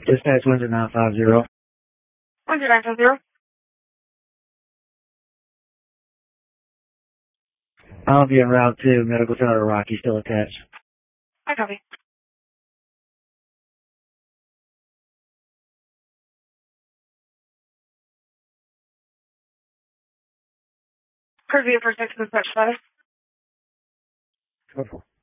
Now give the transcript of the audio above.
Dispatch Windsor 950. Windsor 950. I'll be en route to Medical Center Rocky, still attached. I copy. Curvy for 6 dispatch status. Careful.